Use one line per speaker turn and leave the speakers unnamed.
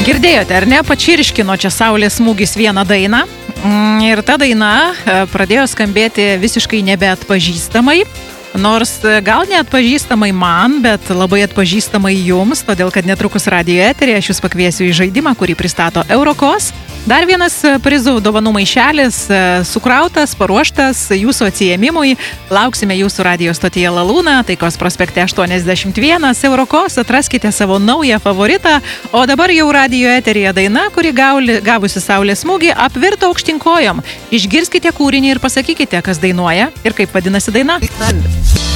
Girdėjote, ar ne? Pačirškino čia Saulės smūgis vieną dainą. Ir ta daina pradėjo skambėti visiškai nebeatpažįstamai. Nors gal neatpažįstamai man, bet labai atpažįstamai jums, todėl kad netrukus radijo eteryje aš jūs pakviesiu į žaidimą, kurį pristato Eurokos. Dar vienas prizų dovanų maišelis sukrautas, paruoštas jūsų atsiėmimui. Lauksime jūsų radijo stotyje Lalūna, Taikos prospekte 81. Eurokos, atraskite savo naują favoritą. O dabar jau radijo eteryje daina, kuri gavusi Saulės smūgį, apvirto aukštyn kojom. Išgirskite kūrinį ir pasakykite, kas dainuoja ir kaip vadinasi daina.